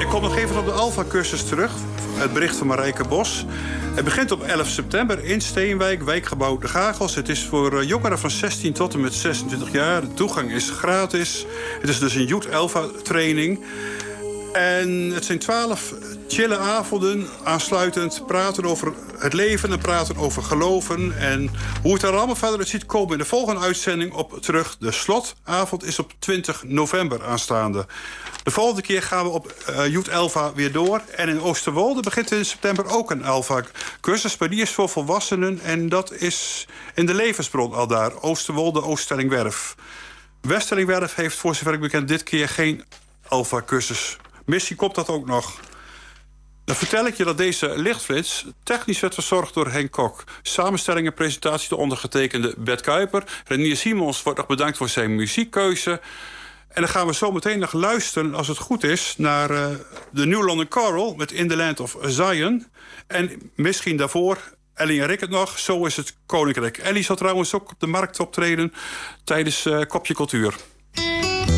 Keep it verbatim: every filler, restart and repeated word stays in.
kom nog even op de Alpha-cursus terug. Het bericht van Marijke Bos. Het begint op elf september in Steenwijk, wijkgebouw De Gagels. Het is voor jongeren van zestien tot en met zesentwintig jaar. De toegang is gratis. Het is dus een Youth Alpha-training. En het zijn twaalf chille avonden, aansluitend praten over het leven en praten over geloven. En hoe het er allemaal verder uit ziet, komen in de volgende uitzending op terug. De slotavond is op twintig november aanstaande. De volgende keer gaan we op uh, Youth Alpha weer door. En in Oosterwolde begint in september ook een Alpha-cursus. Maar die is voor volwassenen en dat is in de levensbron al daar. Oosterwolde, Ooststellingwerf. Weststellingwerf heeft voor zover ik bekend dit keer geen Alpha-cursus. Misschien komt dat ook nog. Dan vertel ik je dat deze lichtflits technisch werd verzorgd door Henk Kok. Samenstelling en presentatie de ondergetekende Bert Kuiper. Renier Simons wordt nog bedankt voor zijn muziekkeuze. En dan gaan we zo meteen nog luisteren, als het goed is, naar uh, de New London Choral met In the Land of Zion. En misschien daarvoor Ellie en Rick het nog. Zo is het Koninkrijk. Ellie zal trouwens ook op de markt optreden tijdens uh, Kopje Cultuur.